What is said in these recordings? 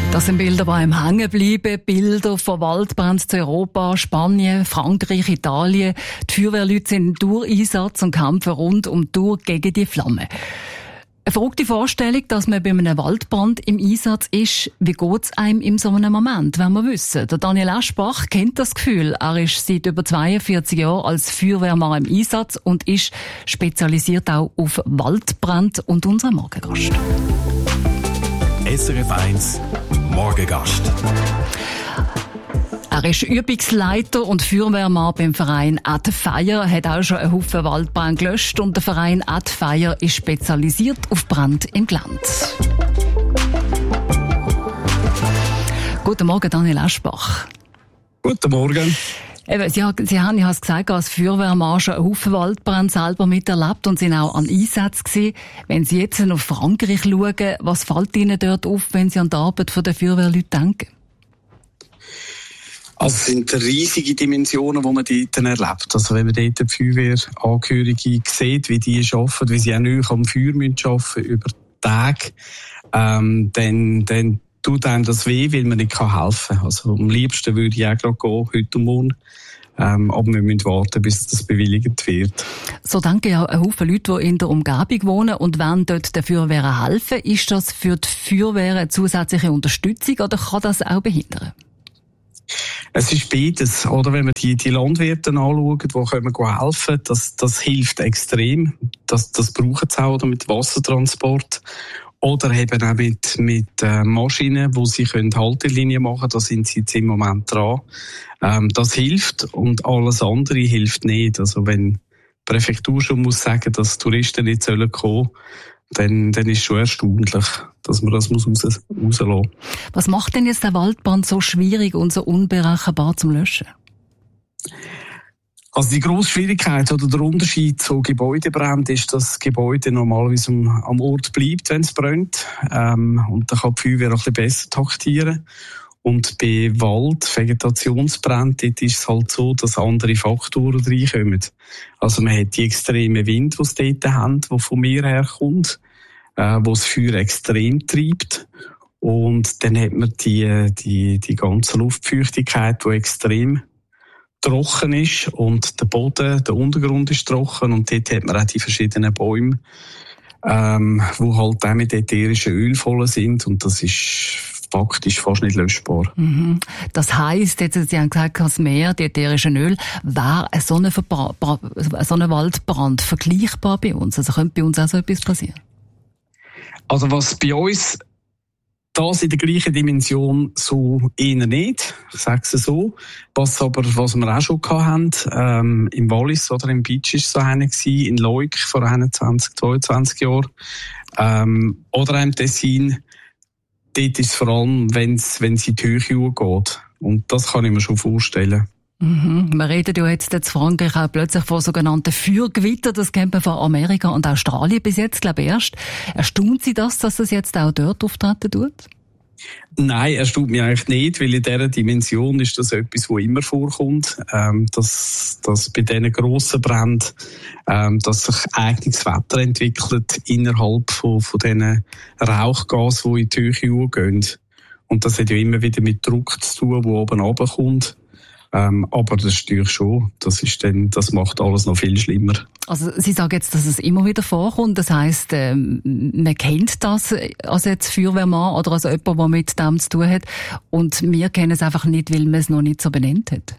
Das sind Bilder, die einem hängen bleiben. Bilder von Waldbränden zu Europa, Spanien, Frankreich, Italien. Die Feuerwehrleute sind im Dauereinsatz und kämpfen rund um die Uhr gegen die Flammen. Eine verrückte Vorstellung, dass man bei einem Waldbrand im Einsatz ist. Wie geht es einem in so einem Moment, wenn wir wissen? Der Daniel Aschbach kennt das Gefühl. Er ist seit über 42 Jahren als Feuerwehrmann im Einsatz und ist spezialisiert auch auf Waldbrände und unser Morgengast. SRF 1 Morgengast. Er ist Übungsleiter und Feuerwehrmann beim Verein At Fire, hat auch schon einen Haufen Waldbrände gelöscht und der Verein At Fire ist spezialisiert auf Brände im Gelände. Guten Morgen, Daniel Aschbach. Guten Morgen. Sie haben, ich habe es gesagt, als Feuerwehrmann schon einen Haufen Waldbrände selber miterlebt und sind auch an Einsätzen gewesen. Wenn Sie jetzt auf Frankreich schauen, was fällt Ihnen dort auf, wenn Sie an die Arbeit der Feuerwehrleute denken? Also es sind riesige Dimensionen, die man dort erlebt. Also wenn man dort die Feuerwehrangehörige sieht, wie die arbeiten, wie sie auch nicht am Feuer arbeiten müssen, über Tage, dann tut einem das weh, weil man nicht helfen kann. Also am liebsten würde ich auch gerade gehen, heute und morgen. Aber wir müssen warten, bis das bewilligt wird. So denken ja ein Haufen Leute, die in der Umgebung wohnen und wollen dort der Feuerwehr helfen. Ist das für die Feuerwehr eine zusätzliche Unterstützung oder kann das auch behindern? Es ist beides, oder? Wenn wir die Landwirte anschauen, die können helfen, das hilft extrem. Das brauchen sie auch, oder mit Wassertransport. Oder eben auch mit Maschinen, wo sie Haltelinien machen können. Da sind sie jetzt im Moment dran. Das hilft und alles andere hilft nicht. Also wenn die Präfektur schon muss sagen, dass Touristen nicht kommen sollen, dann ist es schon erstaunlich, dass man das rauslassen muss. Was macht denn jetzt der Waldbrand so schwierig und so unberechenbar zum Löschen? Also die grosse Schwierigkeit oder der Unterschied zu Gebäudebränden ist, dass das Gebäude normalerweise am Ort bleibt, wenn es brennt. Und da kann die Feuerwehr ein bisschen besser taktieren. Und bei Vegetationsbränden, dort ist es halt so, dass andere Faktoren reinkommen. Also man hat die extremen Wind, die es dort haben, die vom Meer herkommt, wo das Feuer extrem treibt. Und dann hat man die ganze Luftfeuchtigkeit, die extrem trocken ist und der Boden, der Untergrund ist trocken und dort hat man auch die verschiedenen Bäume, wo halt auch mit ätherischen Öl voll sind und das ist faktisch fast nicht löschbar. Mhm. Das heisst, jetzt, Sie haben gesagt, das Meer, die ätherischen Öl, wäre so ein Waldbrand vergleichbar bei uns? Also könnte bei uns auch so etwas passieren? Also was bei uns das in der gleichen Dimension so eher nicht, ich sage es so. Was wir auch schon hatten, im Wallis oder im Beach ist so einer gewesen, in Leuk vor 22 Jahren, oder auch im Tessin. Dort ist es vor allem, wenn es in die Höhe geht. Und das kann ich mir schon vorstellen. Mhm. Wir reden ja jetzt in Frankreich auch plötzlich von sogenannten Feuergewittern. Das kennt man von Amerika und Australien bis jetzt, glaube ich, erst. Erstaunt Sie das jetzt auch dort auftreten tut? Nein, erstaunt mich eigentlich nicht, weil in dieser Dimension ist das etwas, was immer vorkommt. Dass bei diesen grossen Bränden, dass sich eigenes Wetter entwickelt innerhalb von diesen Rauchgasen, die in die Höhe gehen. Und das hat ja immer wieder mit Druck zu tun, der oben runterkommt. Aber das ist natürlich schon, das macht alles noch viel schlimmer. Also Sie sagen jetzt, dass es immer wieder vorkommt, das heisst, man kennt das als jetzt Feuerwehrmann oder als jemand, der mit dem zu tun hat und wir kennen es einfach nicht, weil man es noch nicht so benannt hat.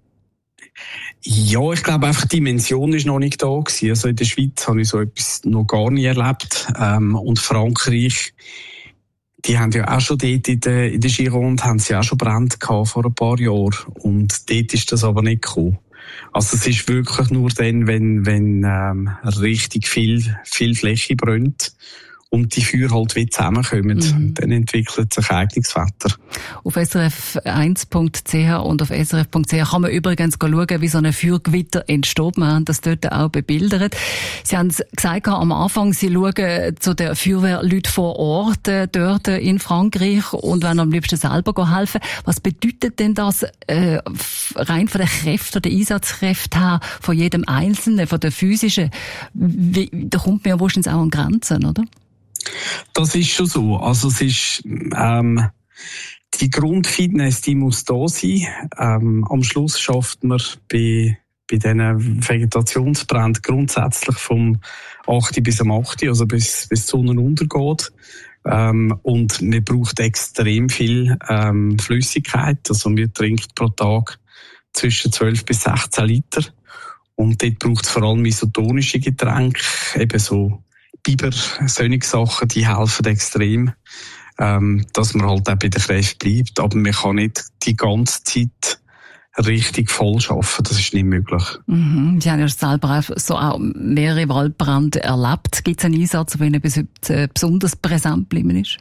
Ja, ich glaube einfach, die Dimension ist noch nicht da gewesen. Also in der Schweiz habe ich so etwas noch gar nicht erlebt. Und Frankreich, die haben ja auch schon dort in der Gironde haben sie auch schon Brände gehabt vor ein paar Jahren. Und dort ist das aber nicht gekommen. Also es ist wirklich nur dann, wenn richtig viel Fläche brennt und die Feuer halt wie zusammenkommen, dann entwickelt sich eigenes Wetter. Auf srf1.ch und auf srf.ch kann man übrigens schauen, wie so ein Feuergewitter entsteht. Wir haben das dort auch bebildert. Sie haben gesagt am Anfang, Sie schauen zu den Feuerwehrleuten vor Ort dort in Frankreich und wollen am liebsten selber helfen. Was bedeutet denn das rein von den Kräften, den Einsatzkräften her, von jedem Einzelnen, von der physischen? Da kommt man ja wahrscheinlich auch an Grenzen, oder? Das ist schon so. Also es ist Die Grundfitness, die muss da sein. Am Schluss schafft man bei diesen Vegetationsbränden grundsätzlich vom 8 bis am 8, also bis die Sonne untergeht. Und man braucht extrem viel Flüssigkeit. Also man trinkt pro Tag zwischen 12 bis 16 Liter. Und dort braucht es vor allem isotonische Getränke, eben so Biber, solche Sachen, die helfen extrem, dass man halt auch bei der Kräfte bleibt. Aber man kann nicht die ganze Zeit richtig voll arbeiten, das ist nicht möglich. Sie haben ja selber auch mehrere Waldbrände erlebt. Gibt es einen Einsatz, der Ihnen bis heute besonders präsent geblieben ist?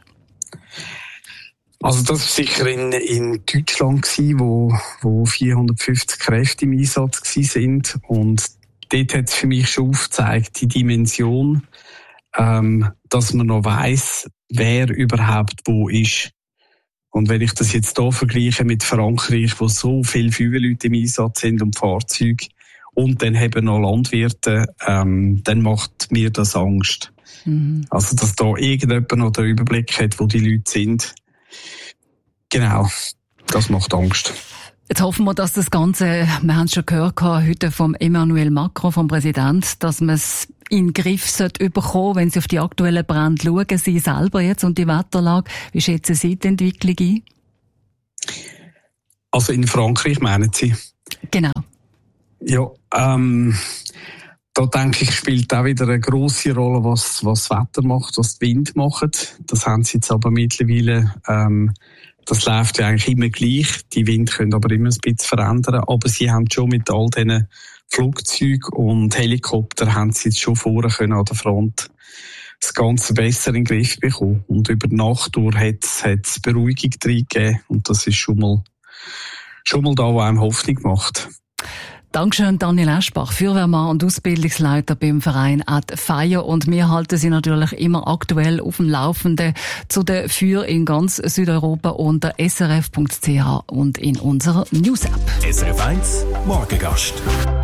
Also das war sicher in Deutschland, wo 450 Kräfte im Einsatz waren. Und dort hat es für mich schon aufgezeigt, die Dimension, dass man noch weiss, wer überhaupt wo ist. Und wenn ich das jetzt hier vergleiche mit Frankreich, wo so viele Feuerwehrleute im Einsatz sind und Fahrzeuge und dann eben noch Landwirte, dann macht mir das Angst. Also, dass da irgendjemand noch den Überblick hat, wo die Leute sind. Genau, das macht Angst. Jetzt hoffen wir, dass das Ganze, wir haben es schon gehört heute vom Emmanuel Macron, vom Präsident, dass man es in den Griff bekommen, wenn Sie auf die aktuellen Brände schauen, Sie selber jetzt und die Wetterlage. Wie schätzen Sie die Entwicklung ein? Also in Frankreich meinen Sie? Genau. Ja, da denke ich, spielt auch wieder eine grosse Rolle, was das Wetter macht, was der Wind macht. Das haben Sie jetzt aber mittlerweile, das läuft ja eigentlich immer gleich. Die Wind können aber immer ein bisschen verändern. Aber Sie haben schon mit all diesen Flugzeugen und Helikoptern haben Sie jetzt schon vorher können an der Front das Ganze besser in den Griff bekommen. Und über die Nacht durch hat es Beruhigung drin gegeben. Und das ist schon mal da, wo einem Hoffnung macht. Dankeschön, Daniel Eschbach, Feuerwehrmann und Ausbildungsleiter beim Verein Ad Fire. Und wir halten Sie natürlich immer aktuell auf dem Laufenden zu den Feuer in ganz Südeuropa unter srf.ch und in unserer News-App. SRF 1 Morgengast.